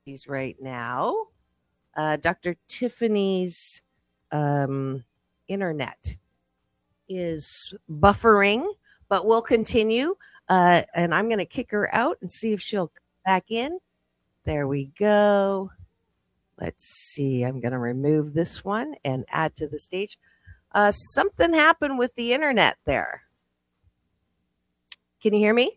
right now. Dr. Tiffany's internet is buffering, but we'll continue. And I'm going to kick her out and see if she'll come back in. There we go. Let's see. I'm going to remove this one and add to the stage. Something happened with the internet there. Can you hear me?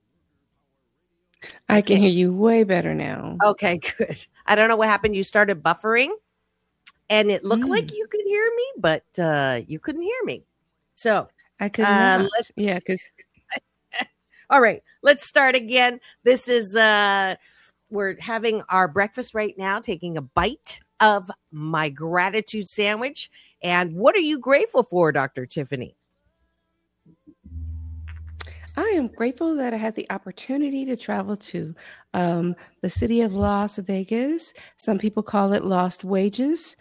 I can hear you way better now. Okay, good. I don't know what happened. You started buffering and it looked like you could hear me, but you couldn't hear me. So I could not. Yeah, because. All right, let's start again. This is we're having our breakfast right now, taking a bite of my gratitude sandwich. And what are you grateful for, Dr. Tiffany? I am grateful that I had the opportunity to travel to the city of Las Vegas. Some people call it Lost Wages.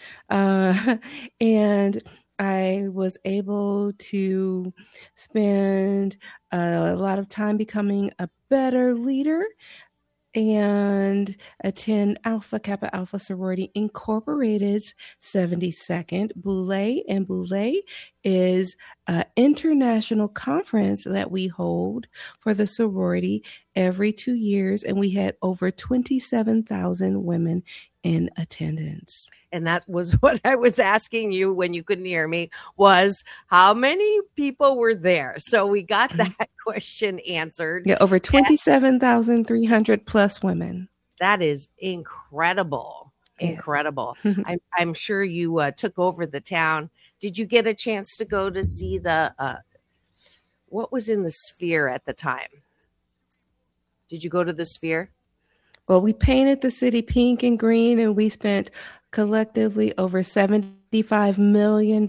And I was able to spend a lot of time becoming a better leader and attend Alpha Kappa Alpha Sorority Incorporated's 72nd Boule. And Boule is an international conference that we hold for the sorority every 2 years. And we had over 27,000 women in attendance. And that was what I was asking you when you couldn't hear me, was how many people were there? So we got that question answered. Yeah, over 27,300 plus women. That is incredible. Yes. Incredible. I'm sure you took over the town. Did you get a chance to go to see the, what was in the Sphere at the time? Did you go to the Sphere? Well, we painted the city pink and green, and we spent collectively over $75 million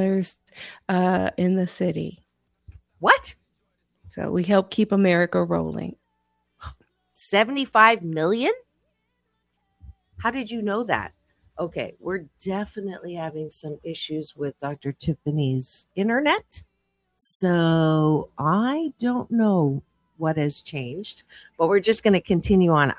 in the city. What? So we help keep America rolling. 75 million? How did you know that? Okay, we're definitely having some issues with Dr. Tiffany's internet. So I don't know what has changed, but we're just going to continue on.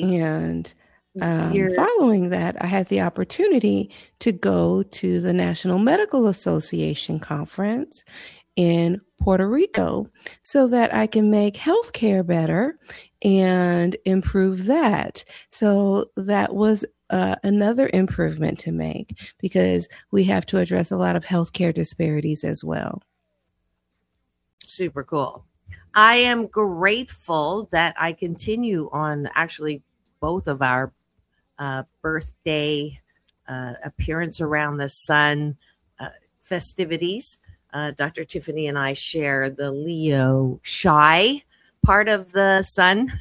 Following that, I had the opportunity to go to the National Medical Association conference in Puerto Rico so that I can make healthcare better and improve that. So that was another improvement to make, because we have to address a lot of healthcare disparities as well. Super cool. I am grateful that I continue on actually both of our birthday appearance around the sun festivities. Dr. Tiffany and I share the Leo shy part of the sun.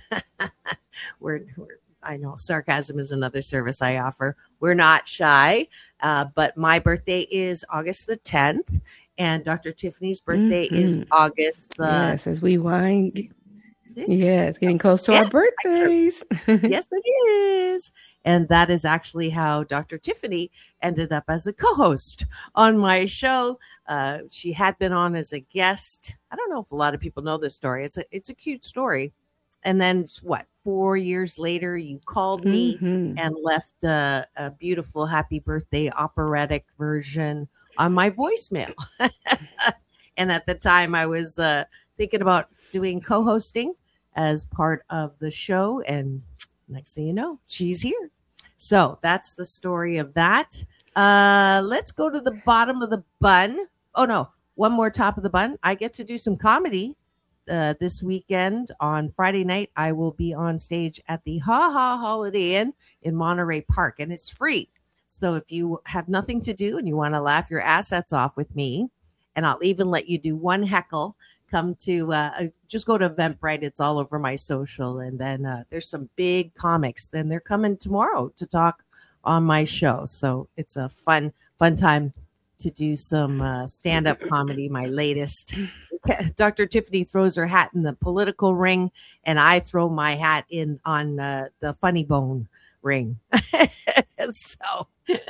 I know sarcasm is another service I offer. We're not shy, but my birthday is August the 10th. And Dr. Tiffany's birthday is August the... Yes, as we wind... Yes, getting close to our birthdays. Yes, it is. And that is actually how Dr. Tiffany ended up as a co-host on my show. She had been on as a guest. I don't know if a lot of people know this story. It's a cute story. And then 4 years later, you called me and left a beautiful happy birthday operatic version on my voicemail. And at the time I was thinking about doing co-hosting as part of the show. And next thing you know, she's here. So that's the story of that. Let's go to the bottom of the bun. Oh no, one more top of the bun. I get to do some comedy this weekend. On Friday night, I will be on stage at the Ha Ha Holiday Inn in Monterey Park, and it's free. So if you have nothing to do and you want to laugh your assets off with me, and I'll even let you do one heckle, come to just go to Eventbrite. It's all over my social. And then there's some big comics. Then they're coming tomorrow to talk on my show. So it's a fun time to do some stand-up comedy, my latest. Dr. Tiffany throws her hat in the political ring, and I throw my hat in on the funny bone ring. So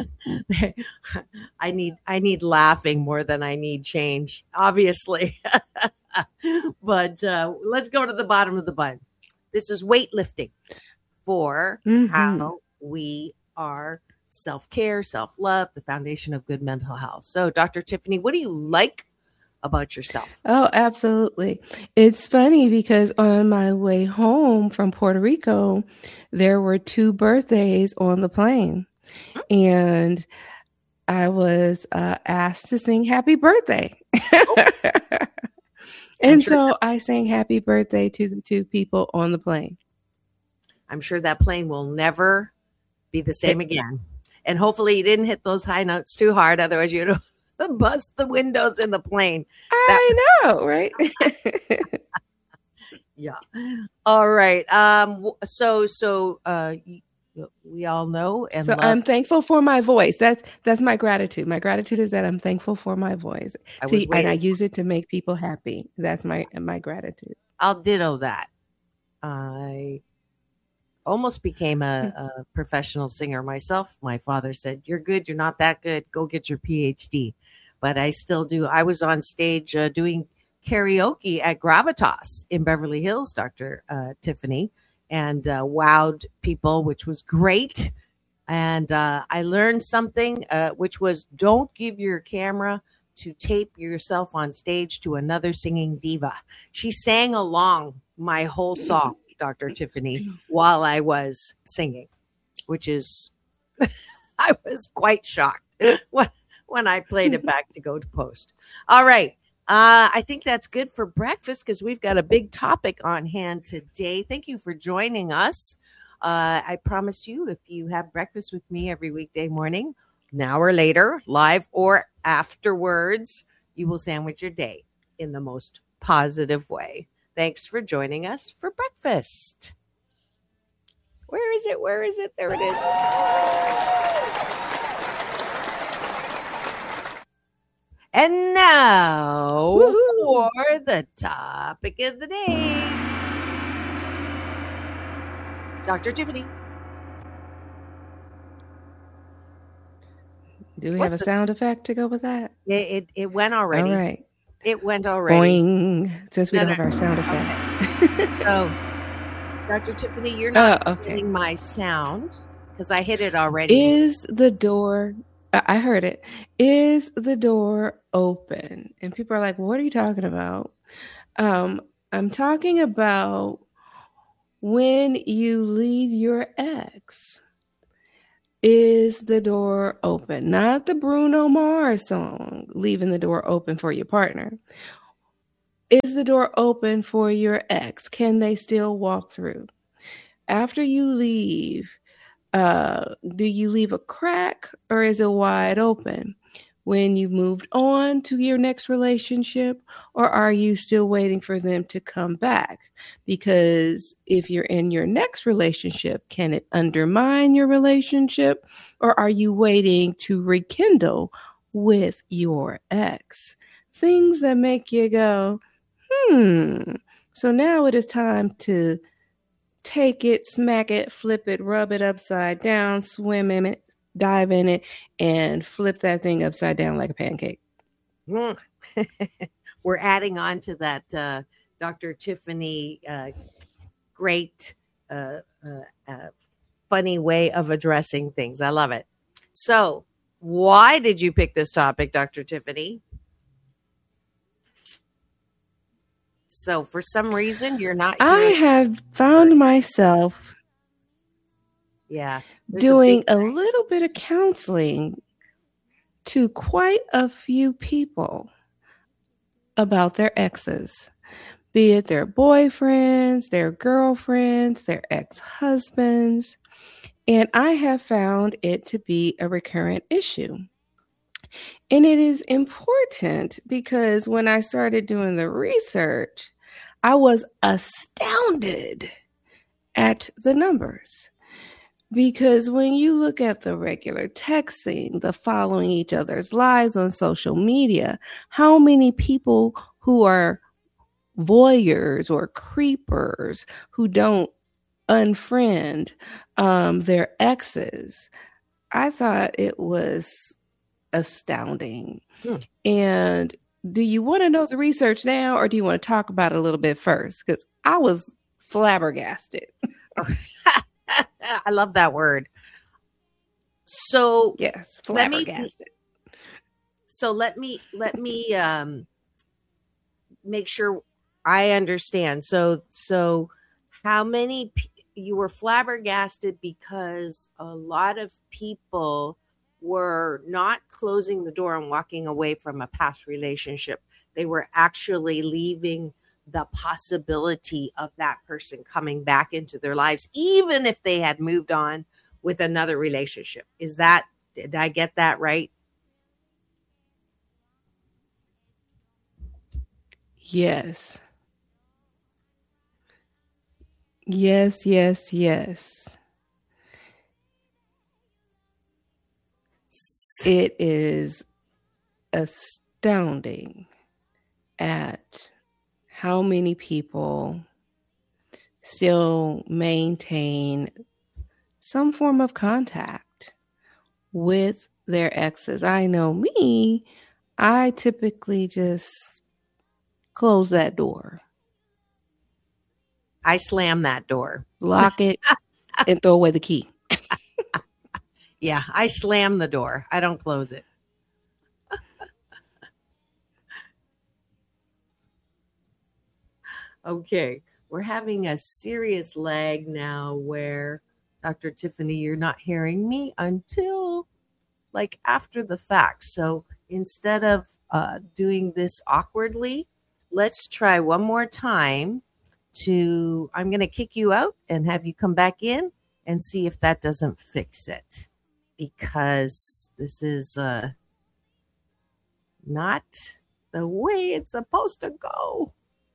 I need laughing more than I need change, obviously. But let's go to the bottom of the bun. This is weightlifting. for how we are self-care, self-love, the foundation of good mental health. So, Dr. Tiffany, what do you like about yourself? Oh, absolutely. It's funny because on my way home from Puerto Rico, there were 2 birthdays on the plane. And I was asked to sing happy birthday. And so I sang happy birthday to the 2 people on the plane. I'm sure that plane will never be the same again. And hopefully you didn't hit those high notes too hard. Otherwise, you'd bust the windows in the plane. I know, right? Yeah. All right. We all know and so I'm thankful for my voice. That's my gratitude. My gratitude is that I'm thankful for my voice. And I use it to make people happy. That's my gratitude. I'll ditto that. I almost became a professional singer myself. My father said, "You're good. You're not that good. Go get your PhD." But I still do. I was on stage doing karaoke at Gravitas in Beverly Hills, Dr. Tiffany, and wowed people, which was great. And I learned something, which was don't give your camera to tape yourself on stage to another singing diva. She sang along my whole song, Dr. Tiffany, while I was singing, which is, I was quite shocked when I played it back to go to post. All right. I think that's good for breakfast because we've got a big topic on hand today. Thank you for joining us. I promise you, if you have breakfast with me every weekday morning, an hour later, live or afterwards, you will sandwich your day in the most positive way. Thanks for joining us for breakfast. Where is it? Where is it? There it is. And now for the topic of the day. Dr. Tiffany. Do we have a sound effect to go with that? It went already. All right. It went already. Boing. Since we don't have our sound effect. Okay. So, Dr. Tiffany, you're not getting my sound because I hit it already. Is the door... I heard it. Is the door open? And people are like, what are you talking about? I'm talking about when you leave your ex. Is the door open? Not the Bruno Mars song, leaving the door open for your partner. Is the door open for your ex? Can they still walk through? After you leave, do you leave a crack or is it wide open? When you moved on to your next relationship, or are you still waiting for them to come back? Because if you're in your next relationship, can it undermine your relationship, or are you waiting to rekindle with your ex? Things that make you go, So now it is time to take it, smack it, flip it, rub it upside down, swim in it, dive in it, and flip that thing upside down like a pancake. We're adding on to that, Dr. Tiffany, great, funny way of addressing things. I love it. So why did you pick this topic, Dr. Tiffany? So for some reason, you're not here. I have found myself doing a little bit of counseling to quite a few people about their exes, be it their boyfriends, their girlfriends, their ex-husbands. And I have found it to be a recurrent issue. And it is important because when I started doing the research, I was astounded at the numbers. Because when you look at the regular texting, the following each other's lives on social media, how many people who are voyeurs or creepers who don't unfriend their exes, I thought it was astounding. And do you want to know the research now, or do you want to talk about it a little bit first? Because I was flabbergasted. I love that word. So Yes, let me flabbergasted. let me make sure I understand. So how many you were flabbergasted because a lot of people were not closing the door and walking away from a past relationship. They were actually leaving the possibility of that person coming back into their lives, even if they had moved on with another relationship. Did I get that right? Yes. Yes, yes, yes. It is astounding at how many people still maintain some form of contact with their exes. I know me, I typically just close that door, I slam that door. lock it, and throw away the key. Yeah, I slam the door. I don't close it. Okay, we're having a serious lag now where Dr. Tiffany, you're not hearing me until like after the fact. So instead of doing this awkwardly, let's try one more time I'm going to kick you out and have you come back in and see if that doesn't fix it. Because this is not the way it's supposed to go.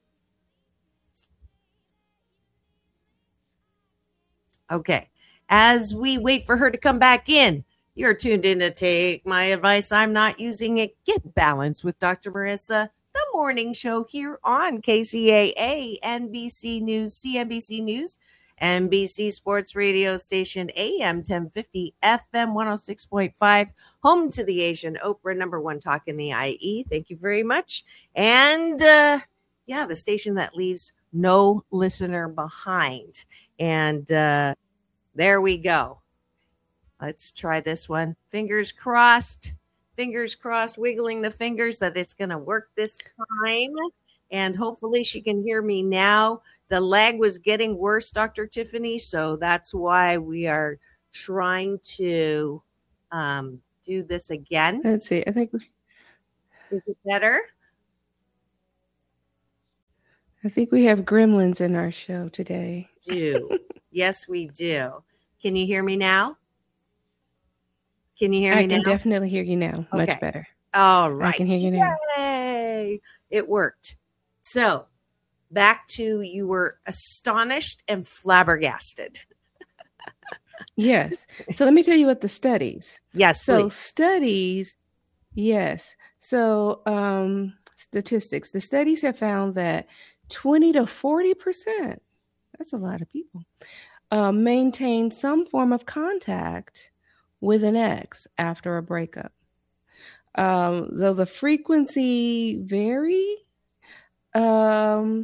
Okay. As we wait for her to come back in, you're tuned in to Take My Advice. I'm Not Using It. Get Balance with Dr. Marissa, the morning show here on KCAA, NBC News, CNBC News, NBC Sports Radio Station, AM 1050, FM 106.5, home to the Asian Oprah, number one talk in the IE. Thank you very much. And the station that leaves no listener behind. And there we go. Let's try this one. Fingers crossed, wiggling the fingers that it's going to work this time. And hopefully she can hear me now. The lag was getting worse, Dr. Tiffany. So that's why we are trying to do this again. Let's see. I think Is it better? I think we have gremlins in our show today. Do. Yes, we do. Can you hear me now? Can you hear me now? I can definitely hear you now. Okay. Much better. All right. I can hear you now. Yay! It worked. So back to you were astonished and flabbergasted. Yes. So let me tell you what the studies. Yes, So please. studies, yes. So statistics. The studies have found that 20 to 40%, that's a lot of people, maintain some form of contact with an ex after a breakup. Though the frequency vary, and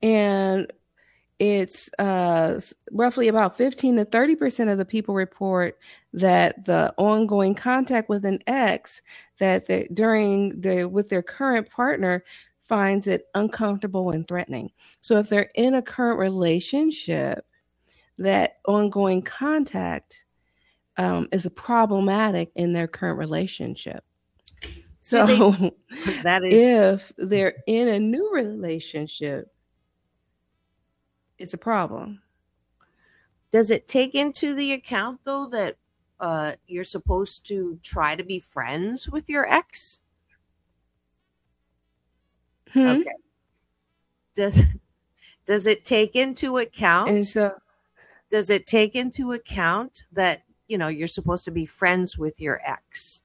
it's roughly about 15 to 30% of the people report that the ongoing contact with an ex that with their current partner finds it uncomfortable and threatening. So if they're in a current relationship, that ongoing contact is problematic in their current relationship. So that is, if they're in a new relationship, it's a problem. Does it take into the account, though, that you're supposed to try to be friends with your ex? Okay. Does it take into account? And so, does it take into account that, you're supposed to be friends with your ex?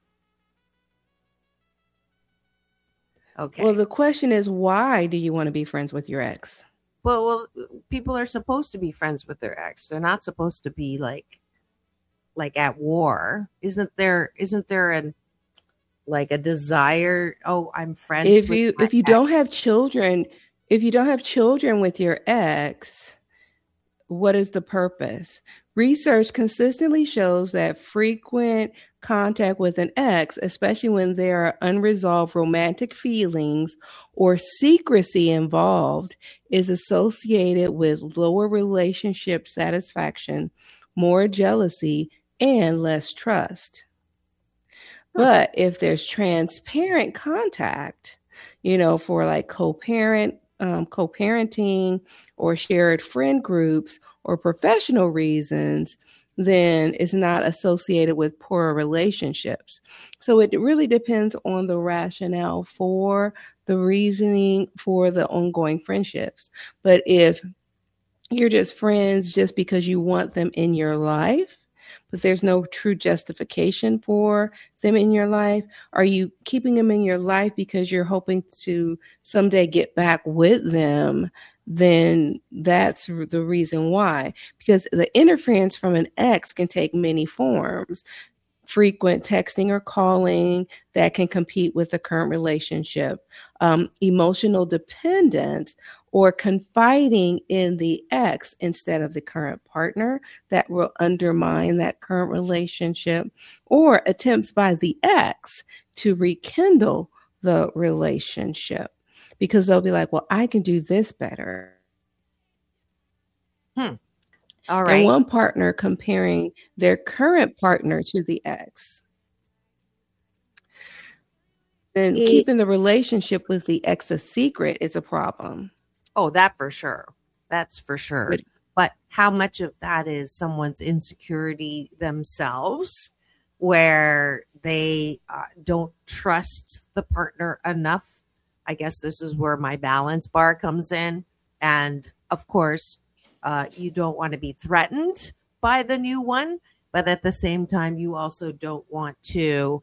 Okay. Well, the question is, why do you want to be friends with your ex? Well, people are supposed to be friends with their ex. They're not supposed to be like at war. Isn't there a desire? Oh, I'm friends. If you don't have children with your ex, what is the purpose? Research consistently shows that frequent contact with an ex, especially when there are unresolved romantic feelings or secrecy involved, is associated with lower relationship satisfaction, more jealousy, and less trust. But if there's transparent contact, for like co-parenting or shared friend groups or professional reasons, then it's not associated with poor relationships. So it really depends on the rationale for the reasoning for the ongoing friendships. But if you're just friends just because you want them in your life, but there's no true justification for them in your life, are you keeping them in your life because you're hoping to someday get back with them? Then that's the reason why. Because the interference from an ex can take many forms. Frequent texting or calling that can compete with the current relationship, emotional dependence, or confiding in the ex instead of the current partner that will undermine that current relationship, or attempts by the ex to rekindle the relationship because they'll be like, well, I can do this better. All right. And one partner comparing their current partner to the ex. Then keeping the relationship with the ex a secret is a problem. Oh, that for sure. That's for sure. But how much of that is someone's insecurity themselves, where they don't trust the partner enough? I guess this is where my balance bar comes in. And of course, you don't want to be threatened by the new one, but at the same time, you also don't want to,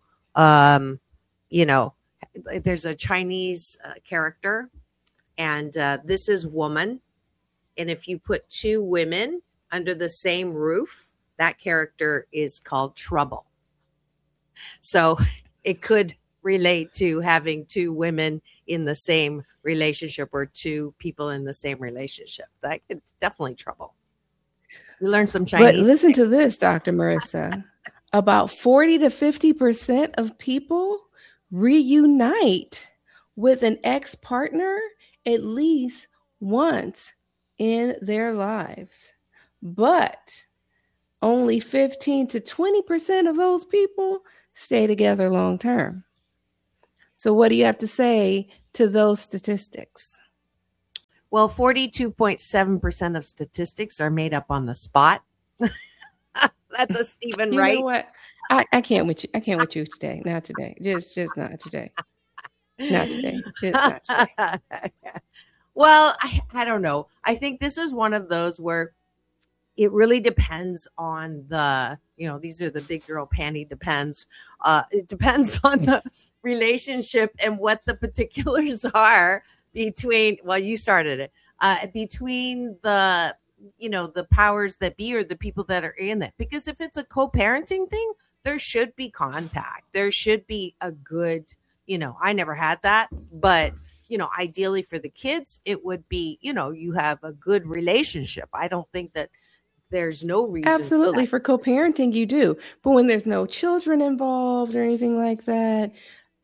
there's a Chinese character, and this is woman. And if you put two women under the same roof, that character is called trouble. So it could relate to having two women in the same relationship or two people in the same relationship. That it's definitely trouble. You learn some Chinese. But listen to this, Dr. Marissa. About 40 to 50% of people reunite with an ex-partner at least once in their lives. But only 15 to 20% of those people stay together long term. So what do you have to say to those statistics? Well, 42.7% of statistics are made up on the spot. That's a Stephen Wright. You know what? I can't with you. I can't with you today. Not today. Just not today. Not today. Just not today. Well, I don't know. I think this is one of those where it really depends on these are the big girl panty depends. It depends on the relationship and what the particulars are between, well, you started it, between the powers that be or the people that are in it. Because if it's a co-parenting thing, there should be contact. There should be a good, I never had that, but ideally for the kids, it would be, you have a good relationship. I don't think that there's no reason. Absolutely. For co-parenting, you do. But when there's no children involved or anything like that,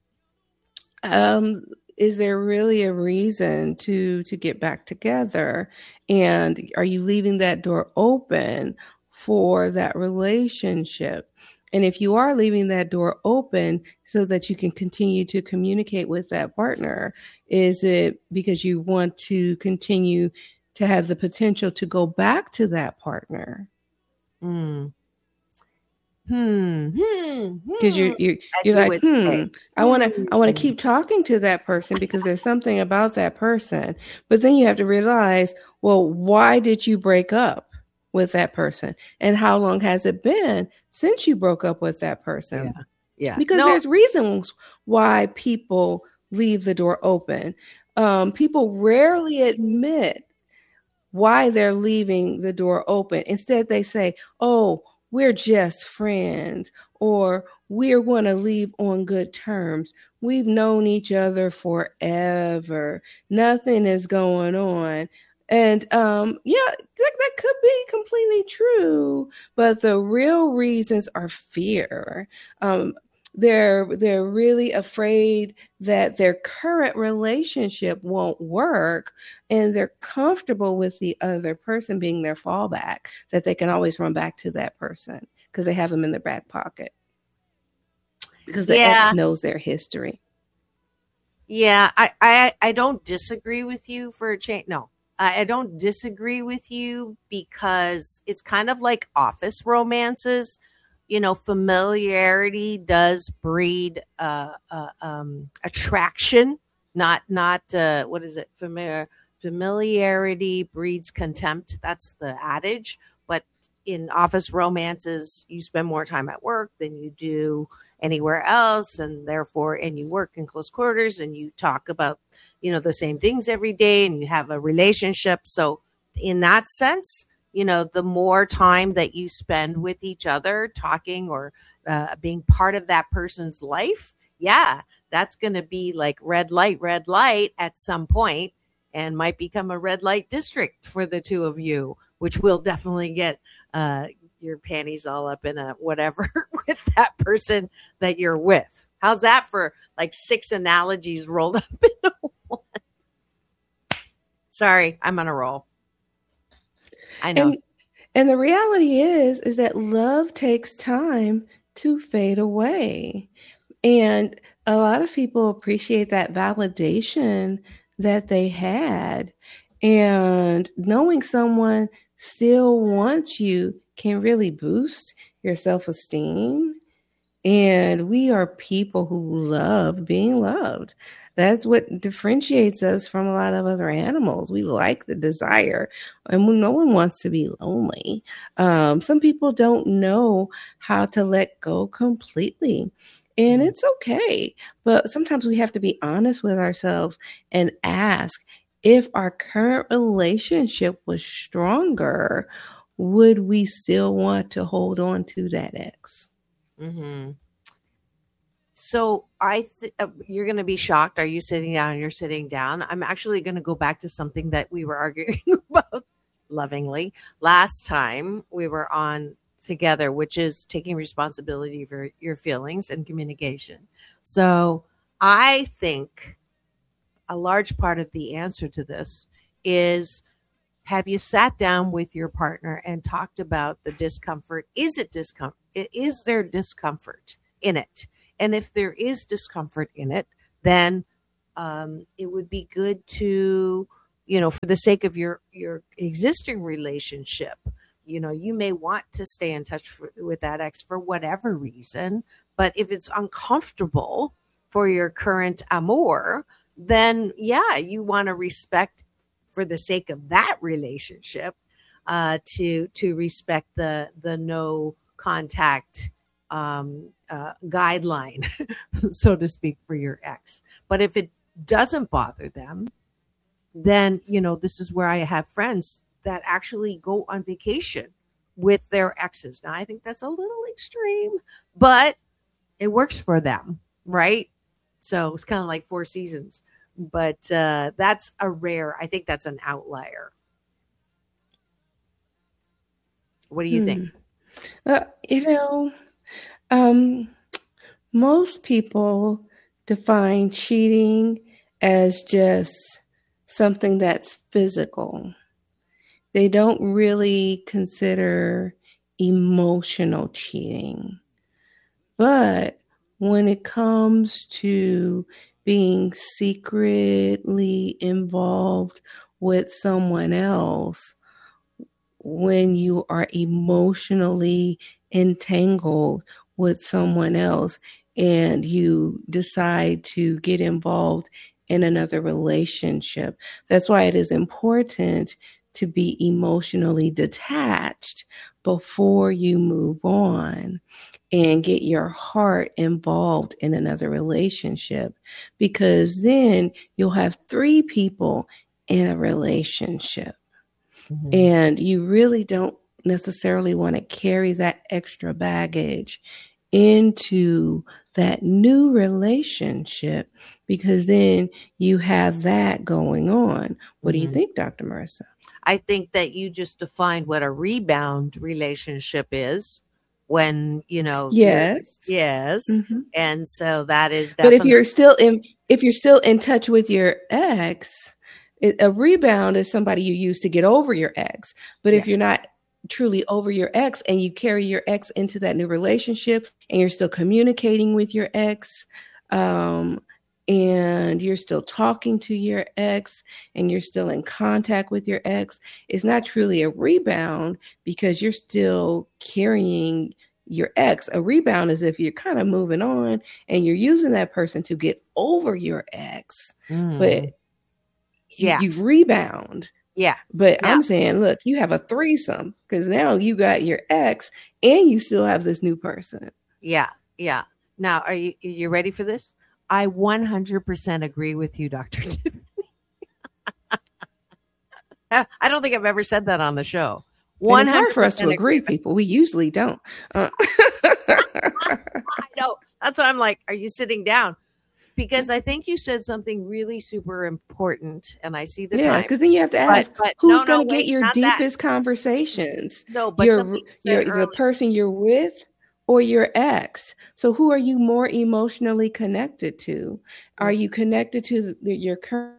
is there really a reason to get back together? And are you leaving that door open for that relationship? And if you are leaving that door open so that you can continue to communicate with that partner, is it because you want to continue to have the potential to go back to that partner? Because you're like, I want to keep talking to that person because there's something about that person. But then you have to realize, well, why did you break up with that person? And how long has it been since you broke up with that person? Yeah. Because there's reasons why people leave the door open. People rarely admit why they're leaving the door open. Instead, they say, oh, we're just friends, or we're going to leave on good terms. We've known each other forever. Nothing is going on. And yeah, that could be completely true, but the real reasons are fear. They're really afraid that their current relationship won't work, and they're comfortable with the other person being their fallback, that they can always run back to that person because they have them in their back pocket, because the ex knows their history. Yeah, I don't disagree with you for a change. No, I don't disagree with you because it's kind of like office romances. You know, familiarity does breed attraction. Not what is it? Familiarity breeds contempt. That's the adage. But in office romances, you spend more time at work than you do anywhere else, and therefore, and you work in close quarters, and you talk about, you know, the same things every day, and you have a relationship. So in that sense, you know, the more time that you spend with each other talking or being part of that person's life, yeah, that's going to be like red light at some point, and might become a red light district for the two of you, which will definitely get your panties all up in a whatever with that person that you're with. How's that for like 6 analogies rolled up in one? Sorry, I'm on a roll. I know. And the reality is that love takes time to fade away. And a lot of people appreciate that validation that they had. And knowing someone still wants you can really boost your self-esteem. And we are people who love being loved. That's what differentiates us from a lot of other animals. We like the desire, and no one wants to be lonely. Some people don't know how to let go completely, and it's okay. But sometimes we have to be honest with ourselves and ask, if our current relationship was stronger, would we still want to hold on to that ex? Mm-hmm. So you're going to be shocked. Are you sitting down? You're sitting down. I'm actually going to go back to something that we were arguing about lovingly last time we were on together, which is taking responsibility for your feelings and communication. So I think a large part of the answer to this is, have you sat down with your partner and talked about the discomfort? Is it discomfort? Is there discomfort in it? And if there is discomfort in it, then it would be good to, you know, for the sake of your existing relationship, you know, you may want to stay in touch with that ex for whatever reason. But if it's uncomfortable for your current amour, then yeah, you want to respect, for the sake of that relationship, to respect the no contact guideline, so to speak, for your ex. But if it doesn't bother them, then, you know, this is where I have friends that actually go on vacation with their exes. Now, I think that's a little extreme, but it works for them, right? So it's kind of like Four Seasons. But that's I think that's an outlier. What do you think? You know, most people define cheating as just something that's physical. They don't really consider emotional cheating. But when it comes to being secretly involved with someone else, when you are emotionally entangled with someone else and you decide to get involved in another relationship, that's why it is important to be emotionally detached before you move on and get your heart involved in another relationship, because then you'll have 3 people in a relationship. Mm-hmm. And you really don't necessarily want to carry that extra baggage into that new relationship, because then you have that going on. What do you think, Dr. Marissa? I think that you just defined what a rebound relationship is when, you're, Yes. yes. Hmm. And so that is But if definitely, you're still in touch with your ex, a rebound is somebody you use to get over your ex. But if you're yes. not truly over your ex and you carry your ex into that new relationship and you're still communicating with your ex, um, and you're still talking to your ex and you're still in contact with your ex, it's not truly a rebound because you're still carrying your ex. A rebound is if you're kind of moving on and you're using that person to get over your ex, but Mm. you Yeah. you rebound. Yeah. But Now, I'm saying, look, you have a threesome because now you got your ex and you still have this new person. yeah. Yeah. Now, are you ready for this? I 100% agree with you, Dr. I don't think I've ever said that on the show. And it's hard for us 100% to agree, agree. people. We usually don't. I know. That's why I'm like, are you sitting down? Because I think you said something really super important, and I see the Yeah, time. because then you have to But ask but who's no, going no, to get wait, your not that. deepest conversations, No, but something you said the earlier. person you're with or your ex. So who are you more emotionally connected to? Are Mm, you connected to your current?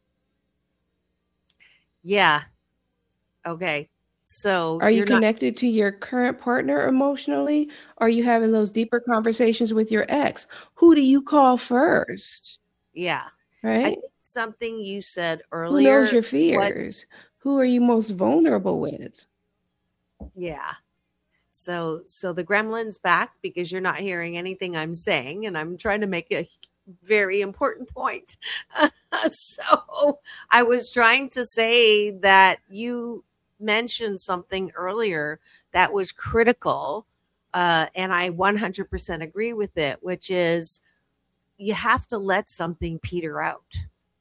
yeah. Okay. So Are you you're not. connected to your current partner emotionally? Are you having those deeper conversations with your ex? Who do you call first? Yeah. I Right? think something you said Who knows earlier your was, fears? Who are you most vulnerable with? yeah. So the gremlin's back because you're not hearing anything I'm saying, and I'm trying to make a very important point. So I was trying to say that you mentioned something earlier that was critical, and I 100% agree with it, which is you have to let something peter out.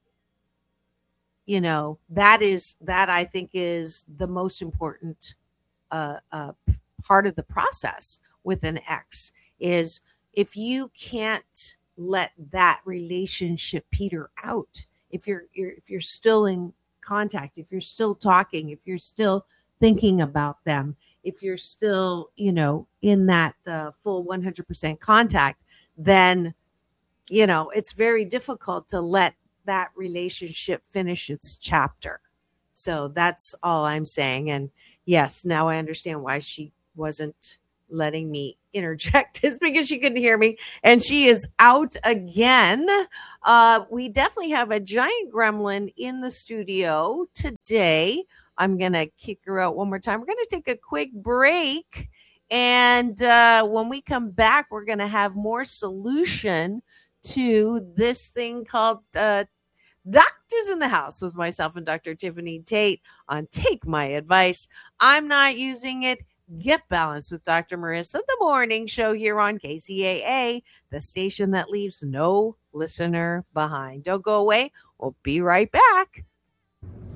That I think is the most important part of the process with an ex is if you can't let that relationship peter out, if you're still in contact, if you're still talking, if you're still thinking about them, if you're still in that full 100% contact, then it's very difficult to let that relationship finish its chapter. So that's all I'm saying. And yes, now I understand why she wasn't letting me interject is because she couldn't hear me and she is out again. We definitely have a giant gremlin in the studio today. I'm going to kick her out one more time. We're going to take a quick break. And when we come back, we're going to have more solution to this thing called Doctors in the House with myself and Dr. Tiffany Tate on Take My Advice. I'm not using it. Get Balanced with Dr. Marissa, the morning show here on KCAA, the station that leaves no listener behind. Don't go away. We'll be right back.